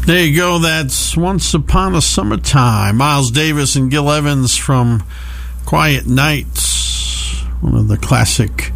There you go. That's Once Upon a Summertime. Miles Davis and Gil Evans from Quiet Nights, one of the classic,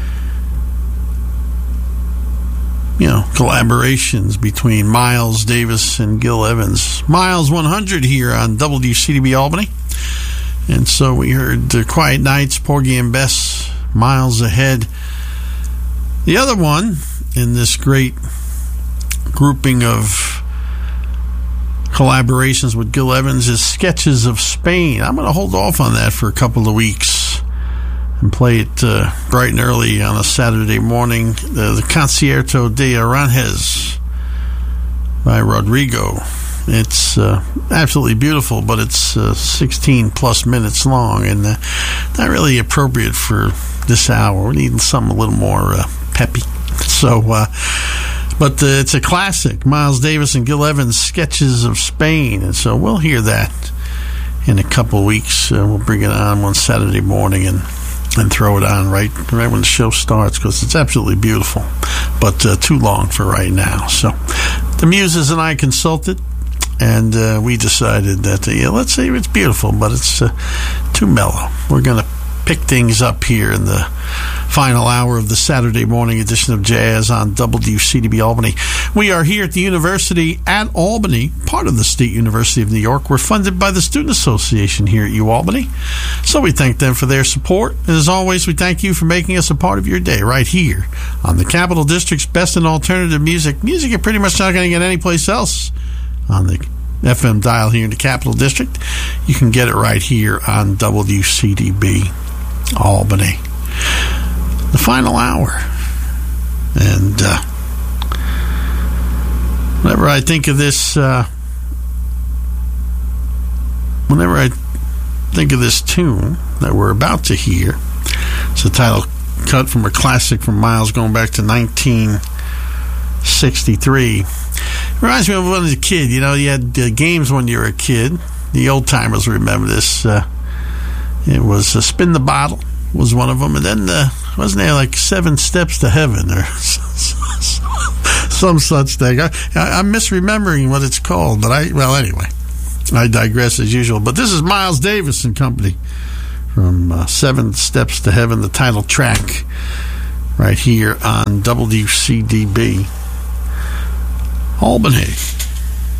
collaborations between Miles Davis and Gil Evans. Miles 100 here on WCDB Albany. And so we heard Quiet Nights, Porgy and Bess, Miles Ahead. The other one in this great grouping of collaborations with Gil Evans is Sketches of Spain. I'm going to hold off on that for a couple of weeks and play it bright and early on a Saturday morning. The Concierto de Aranjuez by Rodrigo. It's absolutely beautiful, but it's 16 plus minutes long and not really appropriate for this hour. We need something a little more peppy. So, but it's a classic, Miles Davis and Gil Evans, Sketches of Spain. And so we'll hear that in a couple of weeks. We'll bring it on one Saturday morning and throw it on right when the show starts, because it's absolutely beautiful, but too long for right now. So the Muses and I consulted, and we decided that, let's say it's beautiful, but it's too mellow. We're going to pick things up here in the final hour of the Saturday morning edition of Jazz on WCDB Albany. We are here at the University at Albany, part of the State University of New York. We're funded by the Student Association here at UAlbany. So we thank them for their support. And as always, we thank you for making us a part of your day right here on the Capital District's best in alternative music. Music you're pretty much not going to get anyplace else on the FM dial here in the Capital District. You can get it right here on WCDB Albany. The final hour. And whenever I think of this tune that we're about to hear, it's a title cut from a classic from Miles going back to 1963. It reminds me of when I was a kid. You had games when you were a kid. The old timers remember this. It was Spin the Bottle was one of them, and then wasn't there like 7 Steps to Heaven or some such thing? I'm misremembering what it's called, but anyway, I digress as usual. But this is Miles Davis and Company from 7 Steps to Heaven, the title track, right here on WCDB Albany.